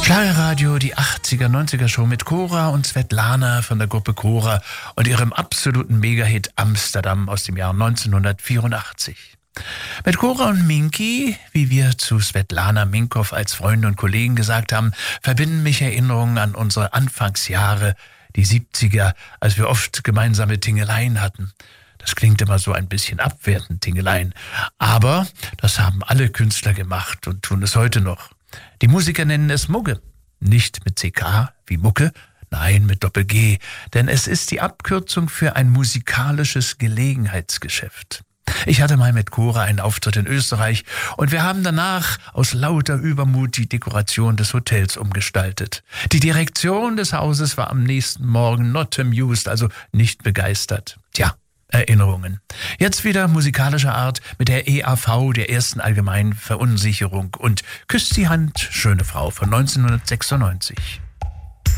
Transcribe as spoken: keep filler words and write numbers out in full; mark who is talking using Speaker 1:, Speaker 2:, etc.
Speaker 1: Schlagerradio, die achtziger, neunziger Show mit Cora und Svetlana von der Gruppe Cora und ihrem absoluten Megahit Amsterdam aus dem Jahr neunzehnhundertvierundachtzig. Mit Cora und Minky, wie wir zu Svetlana Minkow als Freunde und Kollegen gesagt haben, verbinden mich Erinnerungen an unsere Anfangsjahre, die siebziger, als wir oft gemeinsame Tingeleien hatten. Das klingt immer so ein bisschen abwertend, Tingeleien. Aber das haben alle Künstler gemacht und tun es heute noch. Die Musiker nennen es Mugge. Nicht mit C K wie Mucke, nein, mit Doppel-G. Denn es ist die Abkürzung für ein musikalisches Gelegenheitsgeschäft. Ich hatte mal mit Cora einen Auftritt in Österreich und wir haben danach aus lauter Übermut die Dekoration des Hotels umgestaltet. Die Direktion des Hauses war am nächsten Morgen not amused, also nicht begeistert. Tja, Erinnerungen. Jetzt wieder musikalischer Art mit der E A V, der ersten allgemeinen Verunsicherung und Küsst die Hand, schöne Frau von neunzehnhundertsechsundneunzig.